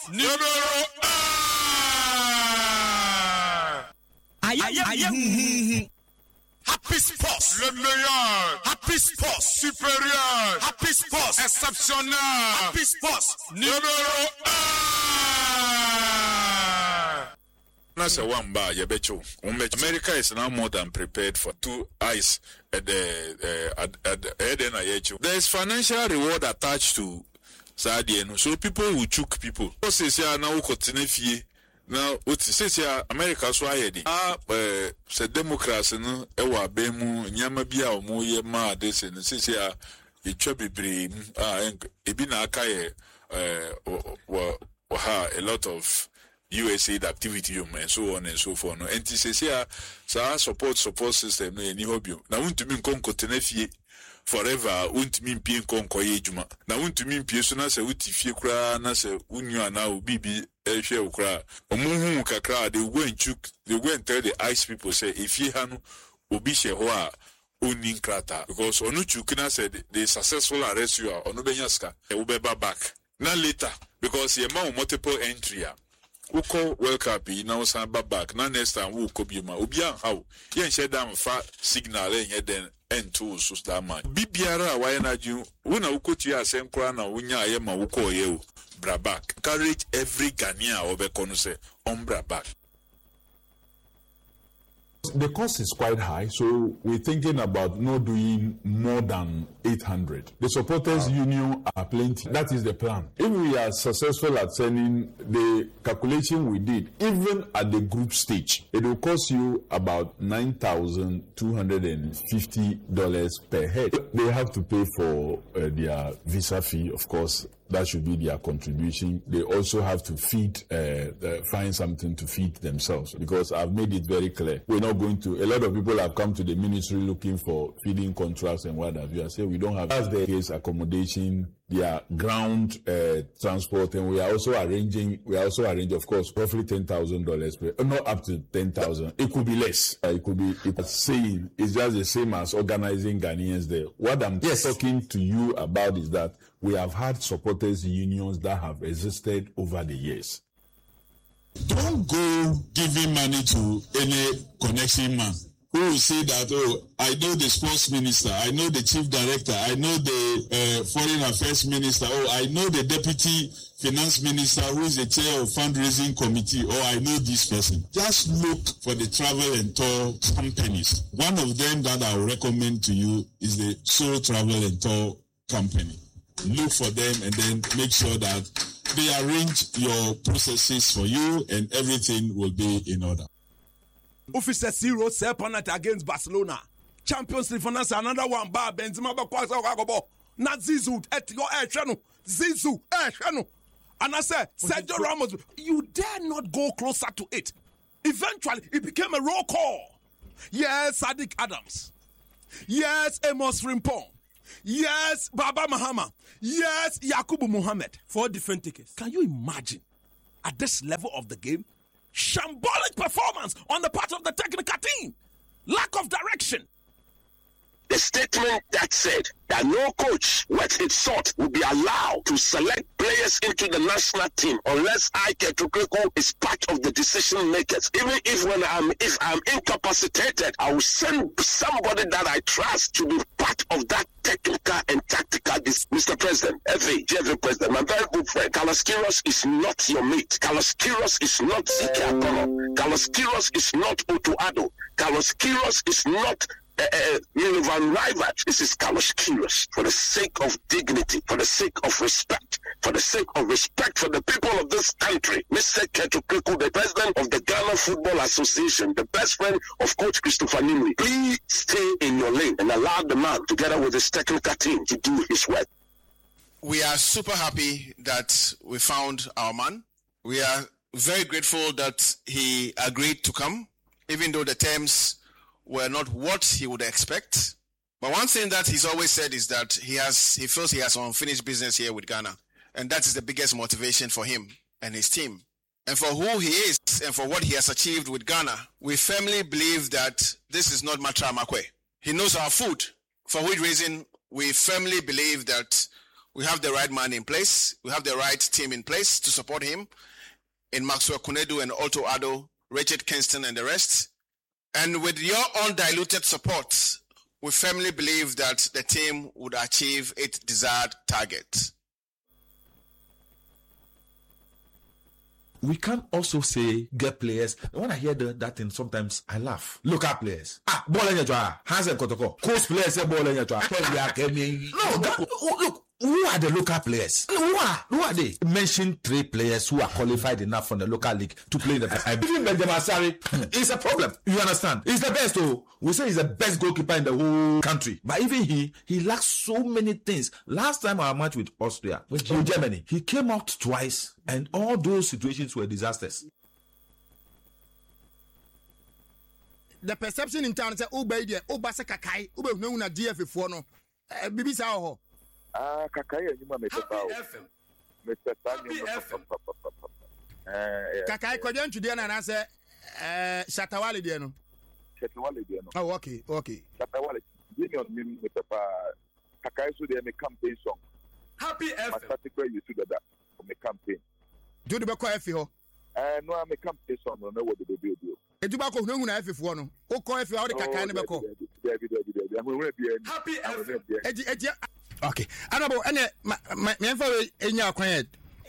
Numero Happy Sports, le meilleur. Happy Sports, supérieur. Happy Sports, exceptionnel. Happy Sports, numéro 1. That's a one bar, Yabecho. America is now more than prepared for 2 ice at the there is financial reward attached to Sadian, so people will choke people. Now continue. Now, what's this here? America so I said Democrats no ewa bemu nyama bia omo ye ma this and this here it should be brave ebi na aka a lot of USAID activity and so on and so forth no and this here so support system no any hobby na untumi nkonko tenafie forever untumi mpie nkonko ye adwuma na untumi mpie so na se utifie kura na se unyu ana obibi ehwe ukra omuhu kakra they go and tell the ice people say if you hanu obi she ho a oni nkrata because onu chukina said the successful arrest you onu benyaska e wo beba back na later because ye ma multiple entry a uko welcome na usan back na next time wo ko bi ma obi an how ye nhye dam fa signal enye den ento so that man bibiara wa na ju wo na ukotu asem kra na wonya aye ma wo ko ye o Brabak. Encourage every Ghanaian over Konuse on Brabak. The cost is quite high, so we're thinking about not doing more than 800. The supporters union are plenty. That is the plan. If we are successful at sending the calculation we did, even at the group stage, it will cost you about $9,250 per head. They have to pay for their visa fee, of course. That should be their contribution. They also have to find something to feed themselves, because I've made it very clear. We're not going to, a lot of people have come to the ministry looking for feeding contracts and what have you. I say we don't have, that's the case, accommodation, their ground transport, and we are also arranging, of course, roughly $10,000 per, not up to 10,000. It could be less. It's just the same as organizing Ghanaians there. What I'm talking to you about is that we have had supporters unions that have existed over the years. Don't go giving money to any connection man who will say that, oh, I know the sports minister, I know the chief director, I know the foreign affairs minister, oh, I know the deputy finance minister who is the chair of fundraising committee, or I know this person. Just look for the travel and tour companies. One of them that I will recommend to you is the Soul Travel and Tour Company. Look for them and then make sure that they arrange your processes for you and everything will be in order. Officer 0-7 against Barcelona. Champions League finance another one. Bar Benzema bakwasa wagobo. Na Zizou et your channel. Zizou channel. And I said, Sergio Ramos, you dare not go closer to it. Eventually, it became a roll call. Yes, Sadiq Adams. Yes, Amos Rimpong. Yes, Baba Mahama. Yes, Yakubu Mohammed. 4 different tickets. Can you imagine, at this level of the game, shambolic performance on the part of the technical team? Lack of direction. The statement that said that no coach worth his salt will be allowed to select players into the national team unless Ketu Keku is part of the decision makers. Even if I'm incapacitated, I will send somebody that I trust to be part of that technical and tactical. Mr. President, JV President, my very good friend, Carlos Queiroz is not your mate. Carlos Queiroz is not Zeke Akono. Carlos Queiroz is not Otto Addo. Carlos Queiroz is not Van Rijvaart. This is Carlos Queiroz. For the sake of dignity, for the sake of respect, for the people of this country, Mr. Ketu Keku, the president of the Ghana Football Association, the best friend of Coach Christopher Nimri, please stay in your lane and allow the man, together with his technical team, to do his work. We are super happy that we found our man. We are very grateful that he agreed to come, even though the terms were not what he would expect. But one thing that he's always said is that he feels he has unfinished business here with Ghana. And that is the biggest motivation for him and his team. And for who he is and for what he has achieved with Ghana, we firmly believe that this is not Matra Makwe. He knows our food, for which reason we firmly believe that We have the right man in place. We have the right team in place to support him in Maxwell Kunedu and Otto Addo, Richard Kingston and the rest. And with your undiluted support, we firmly believe that the team would achieve its desired target. We can also say get players. When I hear that thing, sometimes I laugh. Local players. Ball in your jar. Hansen Kotoko. Coast players say ball in your jar. No, look. Who are the local players? Who are they? Mention 3 players who are qualified enough from the local league to play the best. Even Benjamin Asari is a problem. You understand? He's the best, though. We say he's the best goalkeeper in the whole country. But even he lacks so many things. Last time our match with Austria, with Germany, he came out twice, and all those situations were disasters. The perception in town is that Ubasa Kakai, Ube no na DF4 no. Bibisa Kakai and Yuma Mr. Kakai Kodan to Diana and I say Shatawali Diano. Oh, okay. Shatawali. Union mean Mr. Kakai so they make campaign song. Happy FM. Particularly you see that for me campaign. Do the Bako FO? No, I make campaign song, no what the baby do. A Dubaco no F1. O call if you are the Kakai Bako. Happy FM. Okay. Anabo, and my info in your quiet.